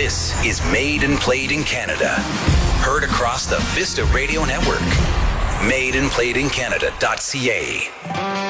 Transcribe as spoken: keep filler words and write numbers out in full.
This is Made and Played in Canada. Heard across the Vista Radio Network. made and played in canada dot c a.